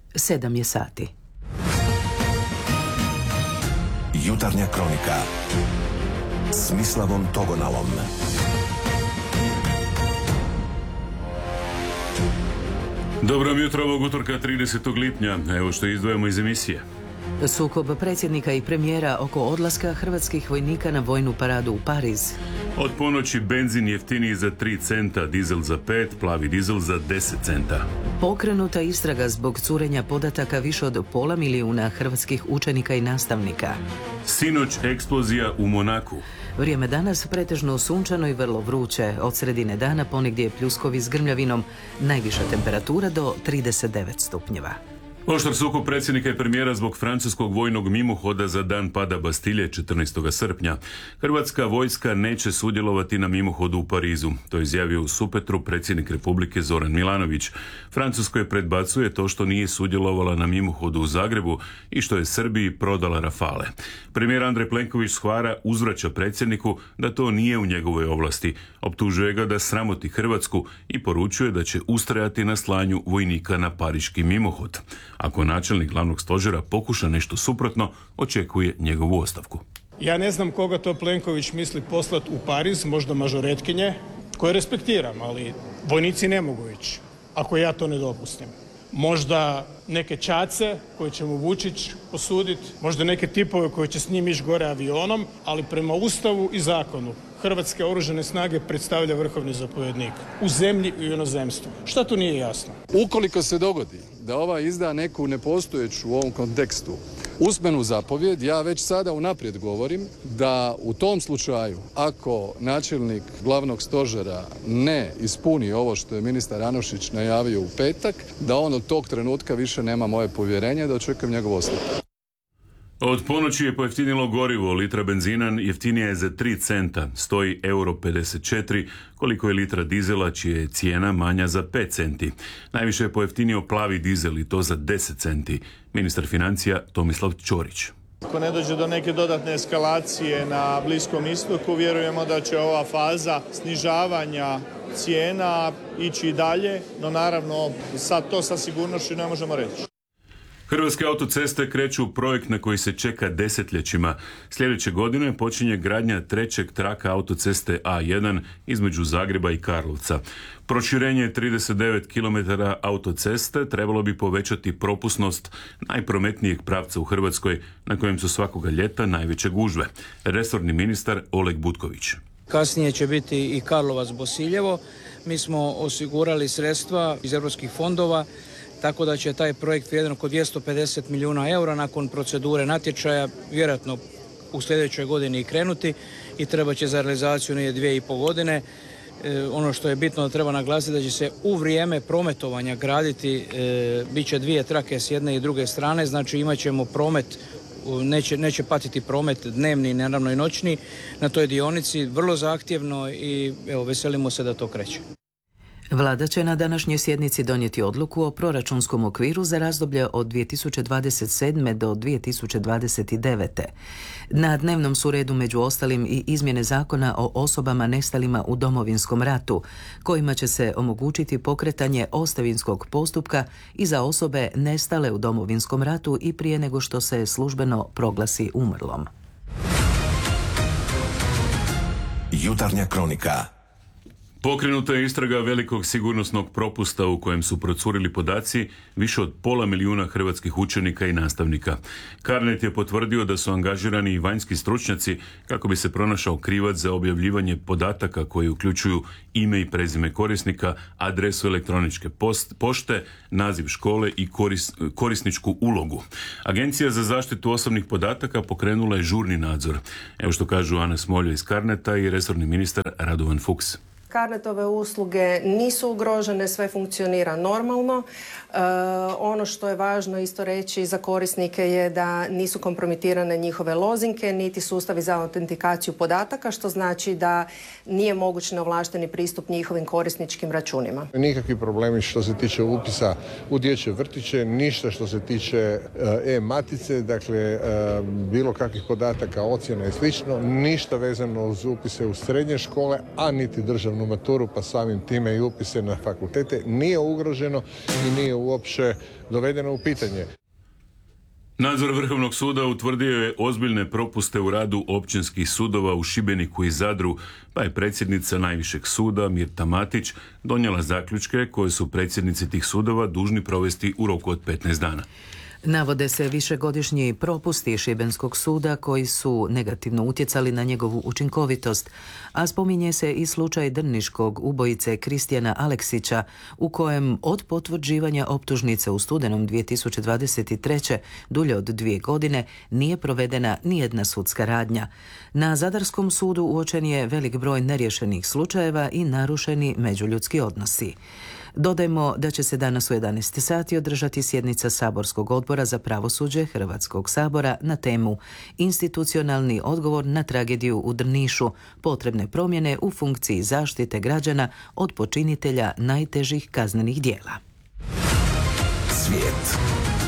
7 je sati. Jutarnja kronika s Mislavom Togonalom. Dobro jutro ovog utorka 30. lipnja. Evo što izdvajamo iz emisije. Sukob predsjednika i premijera oko odlaska hrvatskih vojnika na vojnu paradu u Pariz. Od ponoći benzin jeftiniji za 3 centa, dizel za 5, plavi dizel za 10 centa. Pokrenuta istraga zbog curenja podataka više od 500.000 hrvatskih učenika i nastavnika. Sinoć eksplozija u Monaku. Vrijeme danas pretežno sunčano i vrlo vruće. Od sredine dana ponegdje pljuskovi s grmljavinom. Najviša temperatura do 39 stupnjeva. Oštar sukob predsjednika i premijera zbog francuskog vojnog mimohoda za dan pada Bastilje 14. srpnja. Hrvatska vojska neće sudjelovati na mimohodu u Parizu. To je izjavio u Supetru predsjednik Republike Zoran Milanović. Francuskoj predbacuje to što nije sudjelovala na mimohodu u Zagrebu i što je Srbiji prodala Rafale. Premijer Andrej Plenković shvara uzvraća predsjedniku da to nije u njegovoj ovlasti. Optužuje ga da sramoti Hrvatsku i poručuje da će ustrajati na slanju vojnika na pariški mimohod. Ako načelnik glavnog stožera pokuša nešto suprotno, očekuje njegovu ostavku. Ja ne znam koga to Plenković misli poslati u Pariz, možda mažoretkinje, koje respektiram, ali vojnici ne mogu ići, ako ja to ne dopustim. Možda neke čace koje će mu Vučić posuditi, možda neke tipove koji će s njim ići gore avionom, ali prema Ustavu i zakonu Hrvatske oružane snage predstavlja vrhovni zapovjednik u zemlji i u inozemstvu. Šta tu nije jasno? Ukoliko se dogodi da ova izda neku nepostojeću u ovom kontekstu usmenu zapovjed, ja već sada unaprijed govorim da u tom slučaju, ako načelnik glavnog stožera ne ispuni ovo što je ministar Anušić najavio u petak, da on od tog trenutka više nema moje povjerenje, da očekujem njegov ostavku. Od ponoći je pojeftinilo gorivo, litra benzina jeftinija je za 3 centa, stoji €54, koliko je litra dizela čija je cijena manja za 5 centi. Najviše je pojeftinio plavi dizel i to za 10 centi. Ministar financija Tomislav Ćorić. Ako ne dođe do neke dodatne eskalacije na Bliskom istoku, vjerujemo da će ova faza snižavanja cijena ići i dalje, no naravno sad to sa sigurnošću ne možemo reći. Hrvatske autoceste kreću u projekt na koji se čeka desetljećima. Sljedeće godine počinje gradnja trećeg traka autoceste A1 između Zagreba i Karlovca. Proširenje 39 km autoceste trebalo bi povećati propusnost najprometnijeg pravca u Hrvatskoj, na kojem su svakoga ljeta najveće gužve. Resorni ministar Oleg Butković. Kasnije će biti i Karlovac-Bosiljevo. Mi smo osigurali sredstva iz europskih fondova, tako da će taj projekt vrijedan oko 250 milijuna eura nakon procedure natječaja vjerojatno u sljedećoj godini i krenuti i treba će za realizaciju 2,5 godine. Ono što je bitno da treba naglasiti da će se u vrijeme prometovanja graditi, bit će 2 trake s jedne i druge strane, znači imat ćemo promet, neće patiti promet dnevni, naravno i noćni na toj dionici, vrlo zahtjevno i evo, veselimo se da to kreće. Vlada će na današnjoj sjednici donijeti odluku o proračunskom okviru za razdoblje od 2027. do 2029. Na dnevnom su redu među ostalim i izmjene zakona o osobama nestalima u Domovinskom ratu, kojima će se omogućiti pokretanje ostavinskog postupka i za osobe nestale u Domovinskom ratu i prije nego što se službeno proglasi umrlom. Jutarnja kronika. Pokrenuta je istraga velikog sigurnosnog propusta u kojem su procurili podaci više od 500.000 hrvatskih učenika i nastavnika. Carnet je potvrdio da su angažirani i vanjski stručnjaci kako bi se pronašao krivac za objavljivanje podataka koji uključuju ime i prezime korisnika, adresu elektroničke pošte, naziv škole i korisničku ulogu. Agencija za zaštitu osobnih podataka pokrenula je žurni nadzor. Evo što kažu Ana Smolja iz Carneta i resorni ministar Radovan Fuchs. Carnetove usluge nisu ugrožene, sve funkcionira normalno. Ono što je važno isto reći za korisnike je da nisu kompromitirane njihove lozinke, niti sustavi za autentikaciju podataka, što znači da nije moguć neovlašteni pristup njihovim korisničkim računima. Nikakvi problemi što se tiče upisa u dječje vrtiće, ništa što se tiče e-matice, dakle bilo kakvih podataka, ocjena i slično, ništa vezano uz upise u srednje škole, a niti državnu maturu, pa samim time i upise na fakultete, nije ugroženo i nije uopće dovedeno u pitanje. Nadzor Vrhovnog suda utvrdio je ozbiljne propuste u radu općinskih sudova u Šibeniku i Zadru, pa je predsjednica najvišeg suda Mirta Matić donijela zaključke koje su predsjednici tih sudova dužni provesti u roku od 15 dana. Navode se višegodišnji propusti Šibenskog suda koji su negativno utjecali na njegovu učinkovitost, a spominje se i slučaj drniškog ubojice Kristijana Aleksića u kojem od potvrđivanja optužnice u studenom 2023. dulje od 2 godine nije provedena nijedna sudska radnja. Na Zadarskom sudu uočen je velik broj neriješenih slučajeva i narušeni međuljudski odnosi. Dodajmo da će se danas u 11 sati održati sjednica Saborskog odbora za pravosuđe Hrvatskog sabora na temu Institucionalni odgovor na tragediju u Drnišu, potrebne promjene u funkciji zaštite građana od počinitelja najtežih kaznenih djela. Svijet.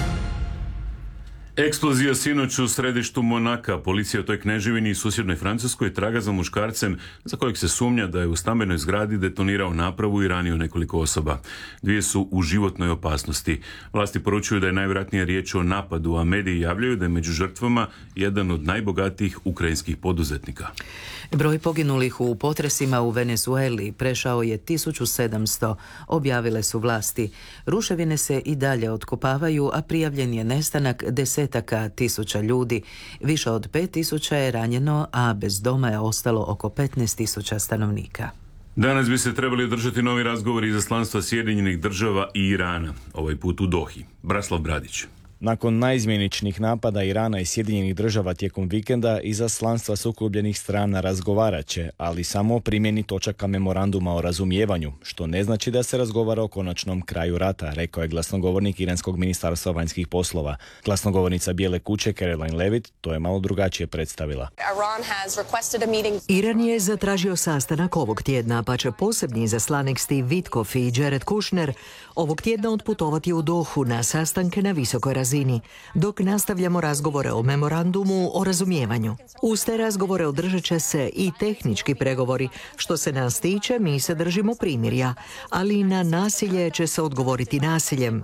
Eksplozija sinoć u središtu Monaka. Policija u toj kneževini i susjednoj Francuskoj traga za muškarcem za kojeg se sumnja da je u stambenoj zgradi detonirao napravu i ranio nekoliko osoba. 2 su u životnoj opasnosti. Vlasti poručuju da je najvjerojatnije riječ o napadu, a mediji javljaju da je među žrtvama jedan od najbogatijih ukrajinskih poduzetnika. Broj poginulih u potresima u Venezueli prešao je 1700, objavile su vlasti. Ruševine se i dalje otkopavaju, a prijavljen je nestanak desetaka tisuća ljudi. Više od 5000 je ranjeno, a bez doma je ostalo oko 15.000 stanovnika. Danas bi se trebali održati novi razgovori izaslanstva Sjedinjenih država i Irana, ovaj put u Dohi. Braslav Bradić. Nakon naizmjeničnih napada Irana i Sjedinjenih država tijekom vikenda, izaslanstva sukobljenih strana razgovarat će, ali samo o primjeni točaka memoranduma o razumijevanju, što ne znači da se razgovara o konačnom kraju rata, rekao je glasnogovornik Iranskog ministarstva vanjskih poslova. Glasnogovornica Bijele kuće Caroline Levitt to je malo drugačije predstavila. Iran je zatražio sastanak ovog tjedna, pa će posebni izaslanik Steve Witkoff i Jared Kushner ovog tjedna otputovati u Dohu na sastanke na visokoj razini, dok nastavljamo razgovore o memorandumu o razumijevanju. Uz te razgovore održat će se i tehnički pregovori. Što se nas tiče, mi se držimo primirja, ali na nasilje će se odgovoriti nasiljem.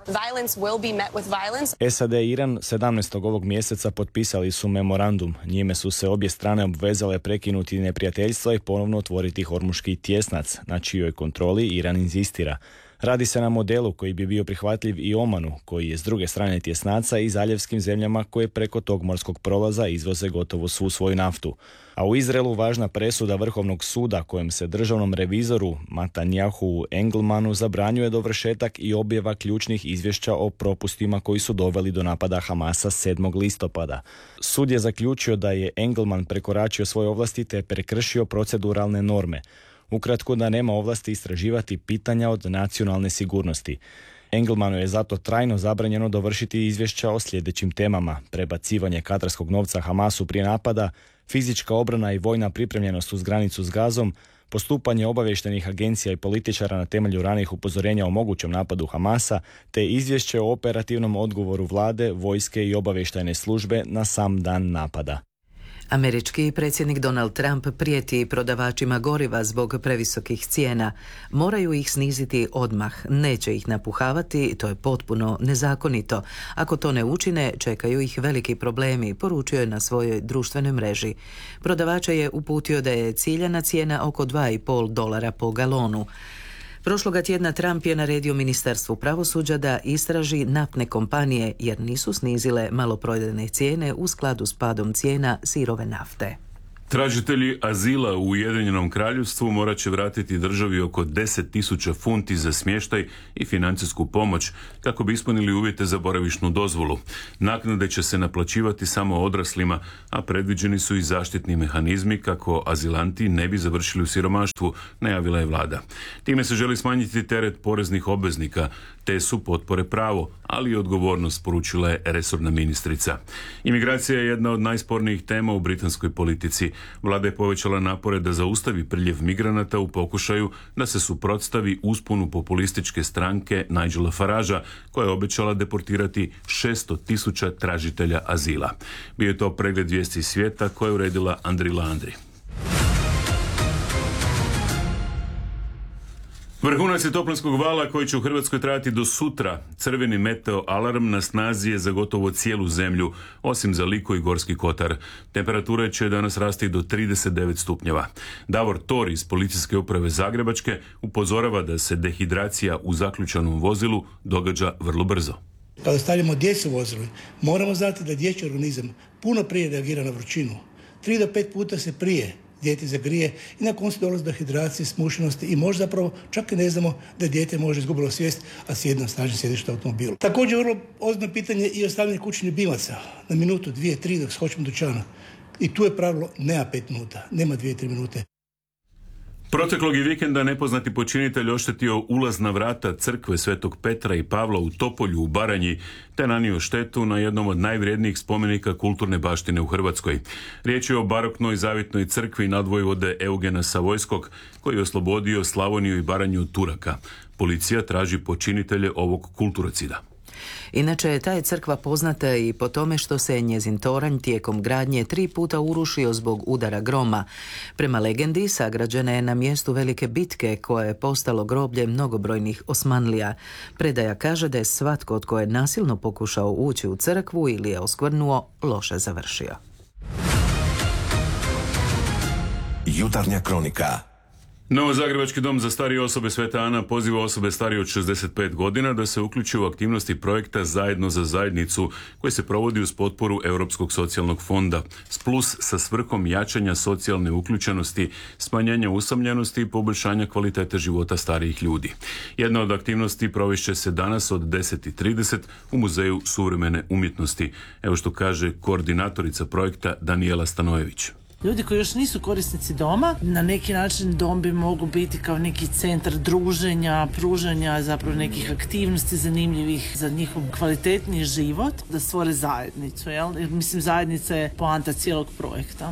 SAD i Iran 17. ovog mjeseca potpisali su memorandum. Njime su se obje strane obvezale prekinuti neprijateljstva i ponovno otvoriti Hormuški tjesnac, na čijoj kontroli Iran inzistira. Radi se na modelu koji bi bio prihvatljiv i Omanu, koji je s druge strane tjesnaca, i zaljevskim zemljama koje preko tog morskog prolaza izvoze gotovo svu svoju naftu. A u Izraelu važna presuda Vrhovnog suda kojem se državnom revizoru Matanjahu Engelmanu zabranjuje dovršetak i objava ključnih izvješća o propustima koji su doveli do napada Hamasa 7. listopada. Sud je zaključio da je Engelman prekoračio svoje ovlasti te prekršio proceduralne norme. Ukratko, da nema ovlasti istraživati pitanja od nacionalne sigurnosti. Engelmanu je zato trajno zabranjeno dovršiti izvješća o sljedećim temama: prebacivanje katarskog novca Hamasu prije napada, fizička obrana i vojna pripremljenost uz granicu s Gazom, postupanje obavještajnih agencija i političara na temelju ranijih upozorenja o mogućem napadu Hamasa, te izvješće o operativnom odgovoru vlade, vojske i obavještajne službe na sam dan napada. Američki predsjednik Donald Trump prijeti prodavačima goriva zbog previsokih cijena. Moraju ih sniziti odmah, neće ih napuhavati, to je potpuno nezakonito. Ako to ne učine, čekaju ih veliki problemi, poručio je na svojoj društvenoj mreži. Prodavače je uputio da je ciljana cijena oko $2,5 po galonu. Prošloga tjedna Trump je naredio Ministarstvu pravosuđa da istraži naftne kompanije jer nisu snizile maloprodajne cijene u skladu s padom cijena sirove nafte. Tražitelji azila u Ujedinjenom Kraljevstvu morat će vratiti državi oko 10.000 funti za smještaj i financijsku pomoć kako bi ispunili uvjete za boravišnu dozvolu. Naknade će se naplaćivati samo odraslima, a predviđeni su i zaštitni mehanizmi kako azilanti ne bi završili u siromaštvu, najavila je vlada. Time se želi smanjiti teret poreznih obveznika, te su potpore pravo, ali i odgovornost, poručila je resorna ministrica. Imigracija je jedna od najspornijih tema u britanskoj politici. Vlada je povećala napore da zaustavi priljev migranata u pokušaju da se suprotstavi usponu populističke stranke Nigela Faragea, koja je obećala deportirati 600.000 tražitelja azila. Bio je to pregled vijesti svijeta koje je uredila Andrila Andri. Vrhunac je toplinskog vala koji će u Hrvatskoj trajati do sutra. Crveni meteo alarm na snazi je za gotovo cijelu zemlju, osim za Liku i Gorski kotar. Temperature će danas rasti do 39 stupnjeva. Davor Tor iz Policijske uprave Zagrebačke upozorava da se dehidracija u zaključanom vozilu događa vrlo brzo. Kada stavljamo djecu u vozilu, moramo znati da dječji organizam puno prije reagira na vrućinu. 3 do 5 puta se prije dijete zagrije i na koncu dolazi do hidracije, smušenosti i možda zapravo čak i ne znamo da dijete može izgubilo svijest, a sjedi na snažnom sjedištu automobilu. Također vrlo ozbiljno pitanje i ostavljanje kućnih ljubimaca na minutu, 2, 3 dok skočimo do dućana. I tu je pravilo nema 5 minuta, nema 2-3 minute. Proteklog je vikenda nepoznati počinitelj oštetio ulazna vrata crkve Svetog Petra i Pavla u Topolju u Baranji, te nanio štetu na jednom od najvrijednijih spomenika kulturne baštine u Hrvatskoj. Riječ je o baroknoj zavitnoj crkvi nadvojvode Eugena Savojskog, koji je oslobodio Slavoniju i Baranju od Turaka. Policija traži počinitelje ovog kulturocida. Inače, ta je crkva poznata i po tome što se njezin toranj tijekom gradnje 3 puta urušio zbog udara groma. Prema legendi, sagrađena je na mjestu velike bitke koja je postalo groblje mnogobrojnih Osmanlija. Predaja kaže da je svatko tko je nasilno pokušao ući u crkvu ili je oskvrnuo, loše završio. Jutarnja kronika. Novozagrebački dom za starije osobe Sveta Ana poziva osobe starije od 65 godina da se uključe u aktivnosti projekta Zajedno za zajednicu koji se provodi uz potporu Europskog socijalnog fonda plus sa svrhom jačanja socijalne uključenosti, smanjenja usamljenosti i poboljšanja kvalitete života starijih ljudi. Jedna od aktivnosti provešće se danas od 10:30 u Muzeju suvremene umjetnosti. Evo što kaže koordinatorica projekta Danijela Stanojević. Ljudi koji još nisu korisnici doma, na neki način dom bi mogu biti kao neki centar druženja, pružanja zapravo nekih aktivnosti zanimljivih za njihov kvalitetniji život, da stvore zajednicu, jel? Jer mislim zajednica je poanta cijelog projekta.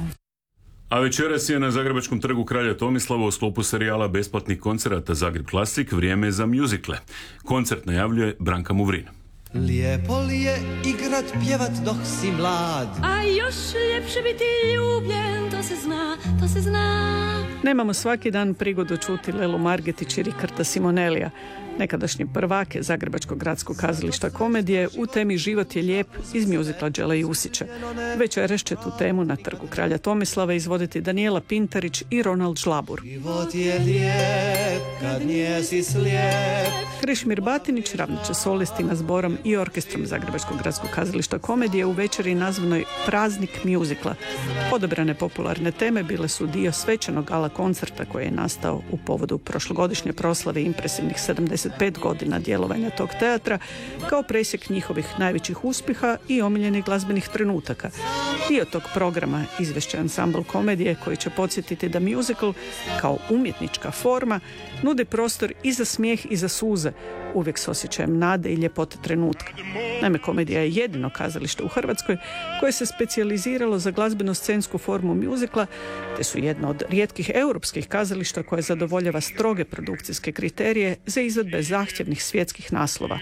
A večeras je na Zagrebačkom trgu Kralja Tomislava u sklopu serijala besplatnih koncerata Zagreb Klasik vrijeme za mjuzikle. Koncert najavljuje Branka Muvrin. Lijepo li je igrat, pjevat dok si mlad, a još ljepše biti ljubljen, to se zna, to se zna. Nemamo svaki dan prigodu čuti Lelu Margetić i Rikarda Simonelija, nekadašnje prvake Zagrebačkog gradskog kazališta komedije u temi Život je lijep iz mjuzikla Đela Jusića. Večeras će tu temu na trgu Kralja Tomislava izvoditi Danijela Pintarić i Ronald Žlabur. Život je lijep kad njesi slijep. Krešimir Batinić ravnat će solistima, zborom i orkestrom Zagrebačkog gradskog kazališta komedije u večeri nazvanoj Praznik mjuzikla. Odabrane popularne teme bile su dio svečanog gala koncerta koji je nastao u povodu prošlogodišnje proslave impresivnih 75 godina djelovanja tog teatra, kao presjek njihovih najvećih uspjeha i omiljenih glazbenih trenutaka. Dio tog programa izvešće ansambl komedije koji će podsjetiti da musical, kao umjetnička forma, nudi prostor i za smijeh i za suze, uvijek s osjećajem nade i ljepote trenutka. Naime, komedija je jedino kazalište u Hrvatskoj koje se specijaliziralo za glazbeno-scensku formu mjuzikla, te su jedno od rijetkih europskih kazališta koje zadovoljava stroge produkcijske kriterije za izvedbe zahtjevnih svjetskih naslova.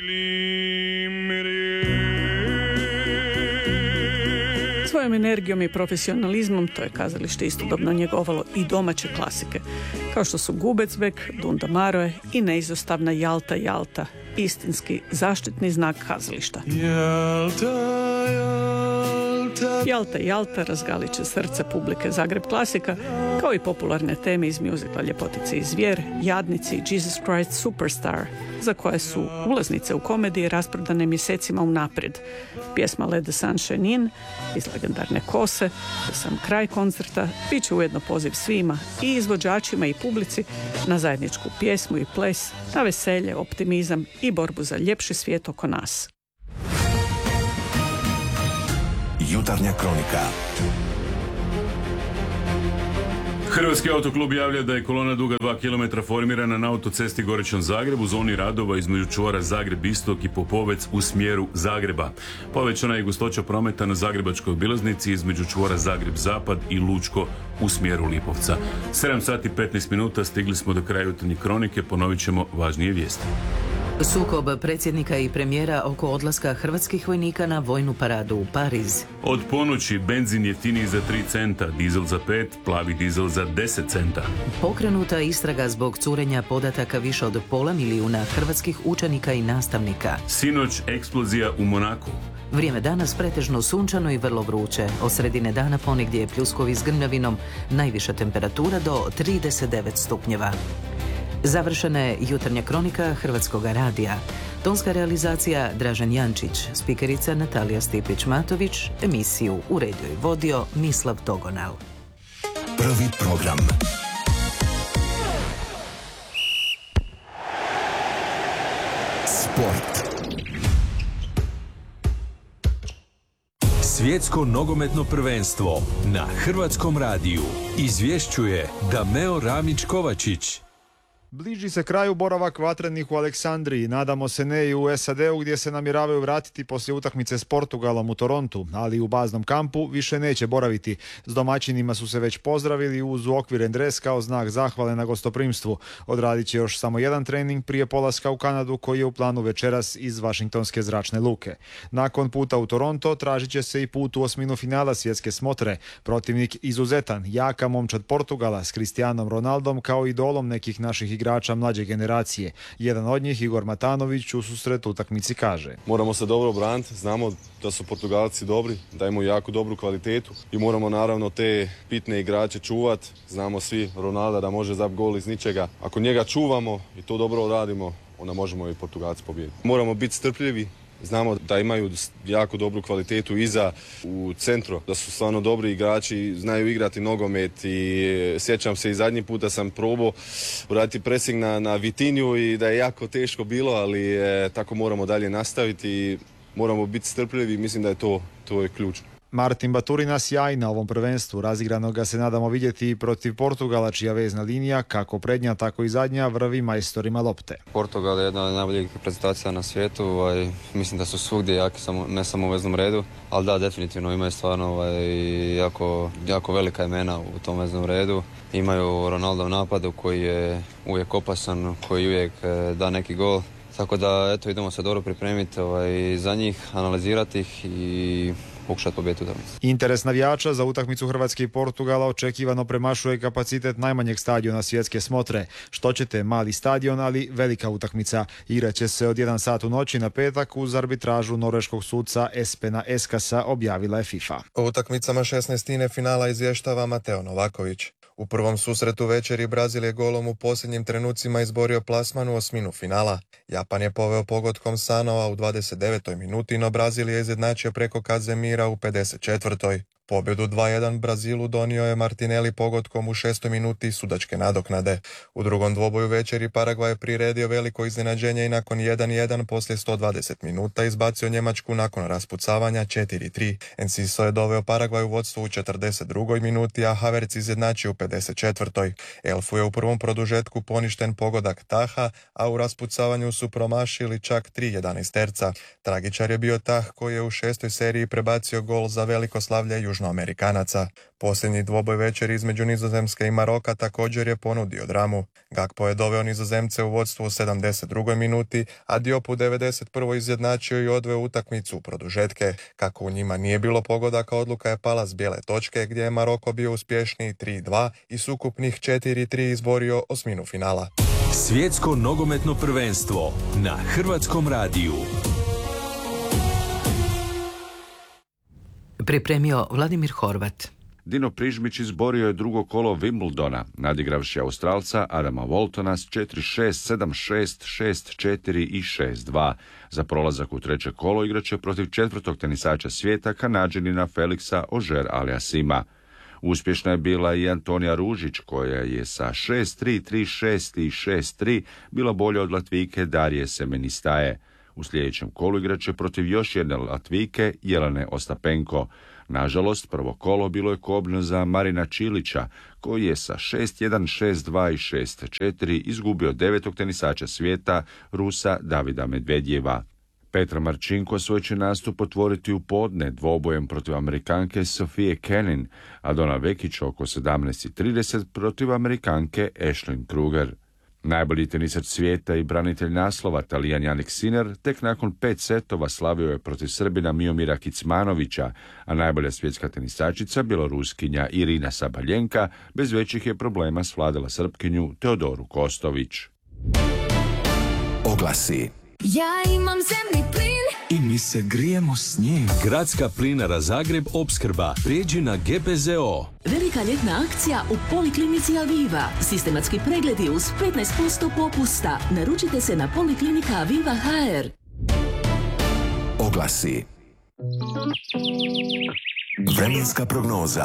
Svojom energijom i profesionalizmom to je kazalište istodobno njegovalo i domaće klasike, kao što su Gubecbek, Dunda Maroje i neizostavna Jalta, Jalta, istinski zaštitni znak kazališta. Jalta, Jalta razgalit će srce publike Zagreb Klasika, kao i popularne teme iz mjuzikla Ljepotice i zvijer, Jadnici i Jesus Christ Superstar, za koje su ulaznice u komediji rasprodane mjesecima unaprijed. Pjesma Let the Sunshine In iz legendarne Kose, za sam kraj koncerta, bit će ujedno poziv svima, i izvođačima i publici, na zajedničku pjesmu i ples, na veselje, optimizam i borbu za ljepši svijet oko nas. Jutarnja kronika. Hrvatski autoklub javlja da je kolona duga 2 km formirana na autocesti Gorečan-Zagreb u zoni radova između čvora Zagreb-Istok i Popovec u smjeru Zagreba. Povećana je gustoća prometa na zagrebačkoj obilaznici između čvora Zagreb-Zapad i Lučko u smjeru Lipovca. 7 sati 15 minuta, stigli smo do kraja jutarnje kronike, ponovit ćemo važnije vijesti. Sukob predsjednika i premijera oko odlaska hrvatskih vojnika na vojnu paradu u Pariz. Od ponoći benzin jeftiniji za 3 centa, dizel za 5, plavi dizel za 10 centa. Pokrenuta istraga zbog curenja podataka više od 500 milijuna hrvatskih učenika i nastavnika. Sinoć eksplozija u Monaku. Vrijeme danas pretežno sunčano i vrlo vruće. Od sredine dana ponegdje pljuskovi s grmljavinom, najviša temperatura do 39 stupnjeva. Završena je jutarnja kronika Hrvatskog radija. Tonska realizacija Dražen Jančić, spikerica Natalija Stipić-Matović, emisiju uredio i vodio Mislav Togonal. Prvi program. Sport. Svjetsko nogometno prvenstvo na Hrvatskom radiju izvješćuje Dameo Ramić-Kovačić. Bliži se kraju boravak vatrenih u Aleksandriji, nadamo se ne i u SAD-u gdje se namjeravaju vratiti poslije utakmice s Portugalom u Torontu, ali u baznom kampu više neće boraviti. S domaćinima su se već pozdravili uz uokviren dres kao znak zahvale na gostoprimstvu. Odradit će još samo jedan trening prije polaska u Kanadu koji je u planu večeras iz Vašingtonske zračne luke. Nakon puta u Toronto tražit će se i put u osminu finala svjetske smotre. Protivnik izuzetan, jaka momčad Portugala s Cristianom Ronaldom kao idolom nekih naših igrača mlađe generacije. Jedan od njih, Igor Matanović, u susretu utakmici kaže: moramo se dobro braniti, znamo da su Portugalci dobri, da imaju jako dobru kvalitetu i moramo naravno te bitne igrače čuvati. Znamo svi Ronalda da može zabiti gol iz ničega. Ako njega čuvamo i to dobro radimo, onda možemo i Portugalci pobijediti. Moramo biti strpljivi. Znamo da imaju jako dobru kvalitetu iza u centru, da su stvarno dobri igrači, znaju igrati nogomet i sjećam se i zadnji puta sam probao uraditi pressing na Vitinju i da je jako teško bilo, ali tako moramo dalje nastaviti i moramo biti strpljivi, mislim da je to je ključ. Martin Baturina sjaj na ovom prvenstvu. Razigrano ga se nadamo vidjeti i protiv Portugala, čija vezna linija, kako prednja, tako i zadnja, vrvi majstorima lopte. Portugal je jedna od najboljih reprezentacija na svijetu. Mislim da su svugdje jaki, ne samo u veznom redu, ali da, definitivno imaju stvarno jako velika imena u tom veznom redu. Imaju Ronaldo u napadu koji je uvijek opasan, koji uvijek da neki gol. Tako da, eto, idemo se dobro pripremiti za njih, analizirati ih i pokušati pobijediti utakmicu. Interes navijača za utakmicu Hrvatske i Portugala očekivano premašuje kapacitet najmanjeg stadiona svjetske smotre. Što ćete, mali stadion, ali velika utakmica. Igraće se od 1 sat u noći na petak uz arbitražu norveškog suca Espena Eskasa, objavila je FIFA. O utakmicama 16. finala izvještava Mateo Novaković. U prvom susretu večeri Brazil je golom u posljednjim trenucima izborio plasman u osminu finala. Japan je poveo pogodkom Sanoa u 29. minuti, no Brazil je izjednačio preko Kazemira u 54. Pobjedu 2-1 Brazilu donio je Martinelli pogodkom u 6. minuti sudačke nadoknade. U drugom dvoboju večeri Paragvaj je priredio veliko iznenađenje i nakon 1-1 poslije 120 minuta izbacio Njemačku nakon raspucavanja 4-3. Enciso je doveo Paragvaj u vodstvo u 42. minuti, a Havertz izjednačio u 54. Elfu je u prvom produžetku poništen pogodak Taha, a u raspucavanju su promašili čak 3-11-terca. Tragičar je bio Tah koji je u 6. seriji prebacio gol za veliko slavlje Južnoamerikanaca. Posljednji dvoboj večer između Nizozemske i Maroka također je ponudio dramu. Gakpo je doveo Nizozemce u vodstvu u 72. minuti, a Diop u 91. izjednačio i odveo utakmicu u produžetke. Kako u njima nije bilo pogodaka, odluka je pala s bijele točke, gdje je Maroko bio uspješniji 3-2 i s ukupnih 4-3 izborio osminu finala. Svjetsko nogometno prvenstvo na Hrvatskom radiju. Pripremio Vladimir Horvat. Dino Prižmić izborio je drugo kolo Wimbledona, nadigravši Australca Adama Waltona s 4-6, 7-6, 6-4 i 6-2. Za prolazak u treće kolo igraće protiv četvrtog tenisača svijeta, Kanađanina Felixa Auger-Aliassima. Uspješna je bila i Antonija Ružić, koja je sa 6-3, 3-6 i 6-3 bila bolja od Latvijke Darije Semenistaje. U sljedećem kolu igraće protiv još jedne Latvijke, Jelene Ostapenko. Nažalost, prvo kolo bilo je kobno za Marina Čilića, koji je sa 6-1, 6-2 i 6-4 izgubio devetog tenisača svijeta, Rusa Davida Medvedjeva. Petra Marčinko svoj će nastup otvoriti u podne dvobojem protiv Amerikanke Sofije Kenin, a Dona Vekić oko 17:30 protiv Amerikanke Ashlyn Kruger. Najbolji tenisač svijeta i branitelj naslova Talijan Jannik Sinner tek nakon 5 setova slavio je protiv Srbina Miomira Kicmanovića, a najbolja svjetska tenisačica, Bjeloruskinja Irina Sabaljenka, bez većih je problema svladala Srpkinju Teodoru Kostović. Oglasi. Ja imam zemni plin I mi se grijemo s njim. Gradska plinara Zagreb opskrba. Prijeđi na GPZO. Velika ljetna akcija u Poliklinici Aviva. Sistematski pregledi uz 15% popusta. Naručite se na Poliklinika Aviva HR. Oglasi. Vremenska prognoza.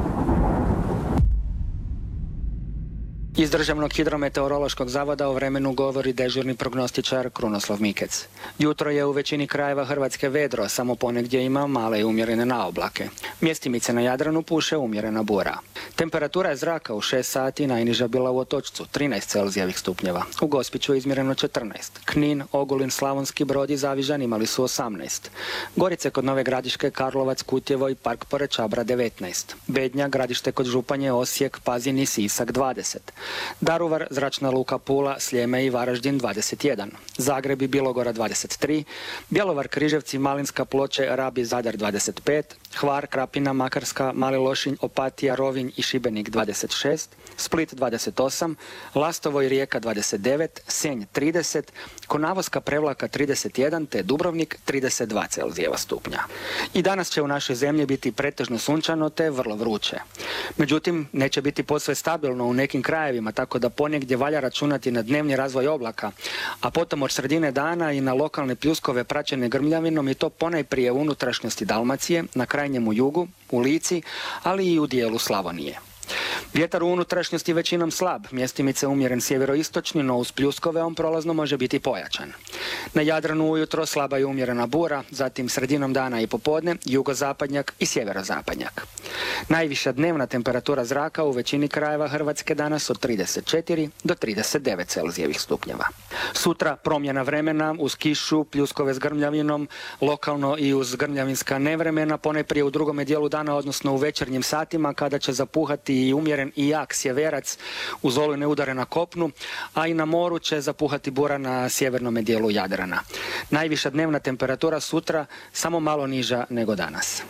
Iz Državnog hidrometeorološkog zavoda o vremenu govori dežurni prognostičar Krunoslav Mikec. Jutro je u većini krajeva Hrvatske vedro, samo ponegdje ima male i umjerene naoblake. Mjestimice na Jadranu puše umjerena bura. Temperatura je zraka u 6 sati najniža bila u Otočcu, 13 Celzijevih stupnjeva. U Gospiću je izmjereno 14. Knin, Ogulin, Slavonski Brod i Zavižan imali su 18. Gorice kod Nove Gradiške, Karlovac, Kutjevo i Park pored Čabra 19. Bednja, Gradište kod Županje, Osijek, Pazin i Sisak 20. Daruvar, Zračna luka Pula, Sljeme i Varaždin 21. Zagreb i Bilogora 23. Bjelovar, Križevci, Malinska, Ploče, Rab i Zadar 25. Hvar, Krapina, Makarska, Mali Lošinj, Opatija, Rovinj i Šibenik 26. Split 28. Lastovo i Rijeka 29. Senj 30. Konavoska, Prevlaka 31. te Dubrovnik 32 Celzijeva stupnja. I danas će u našoj zemlji biti pretežno sunčano te vrlo vruće. Međutim, neće biti posve stabilno u nekim krajevima, tako da ponegdje valja računati na dnevni razvoj oblaka, a potom od sredine dana i na lokalne pljuskove praćene grmljavinom i to ponajprije u unutrašnjosti Dalmacije, na krajnjemu jugu, u Lici, ali i u dijelu Slavonije. Vjetar u unutrašnjosti većinom slab, mjestimice umjeren sjeveroistočni, no uz pljuskove on prolazno može biti pojačan. Na Jadranu ujutro slaba i umjerena bura, zatim sredinom dana i popodne jugozapadnjak i sjeverozapadnjak. Najviša dnevna temperatura zraka u većini krajeva Hrvatske danas od 34 do 39 Celzijevih stupnjeva. Sutra promjena vremena uz kišu, pljuskove s grmljavinom, lokalno i uz grmljavinska nevremena, ponajprije u drugome dijelu dana, odnosno u večernjim satima kada će zapuhati i umjeren i jak sjeverac uz olujne udare na kopnu, a i na moru će zapuhati bura na sjevernome dijelu Jadrana. Najviša dnevna temperatura sutra samo malo niža nego danas.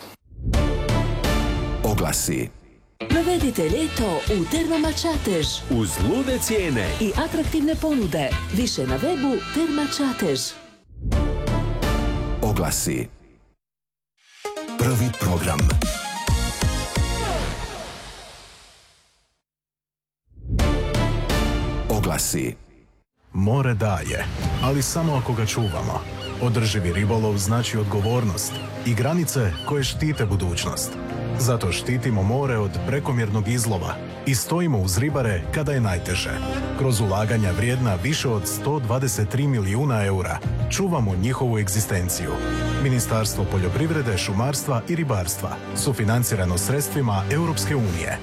Oglasi. Provedite ljeto u Termama Čatež. Uz lude cijene I atraktivne ponude. Više na webu Terma Čatež. Oglasi. Prvi program. Oglasi. More daje, ali samo ako ga čuvamo. Održivi ribolov znači odgovornost i granice koje štite budućnost. Zato štitimo more od prekomjernog izlova i stojimo uz ribare kada je najteže. Kroz ulaganja vrijedna više od 123 milijuna eura čuvamo njihovu egzistenciju. Ministarstvo poljoprivrede, šumarstva i ribarstva sufinancirano sredstvima Europske unije.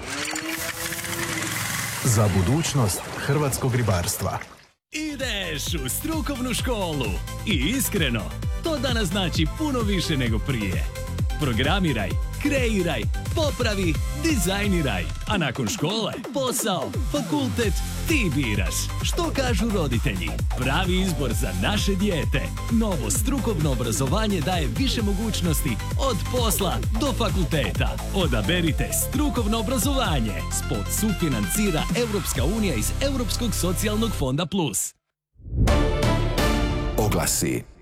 Za budućnost hrvatskog ribarstva. Ideš u strukovnu školu i iskreno, to danas znači puno više nego prije. Programiraj, kreiraj, popravi, dizajniraj, a nakon škole, posao, fakultet, ti biraš. Što kažu roditelji? Pravi izbor za naše dijete. Novo strukovno obrazovanje daje više mogućnosti od posla do fakulteta. Odaberite strukovno obrazovanje. Spot sufinancira Europska unija iz Europskog socijalnog fonda Plus. Oglasi.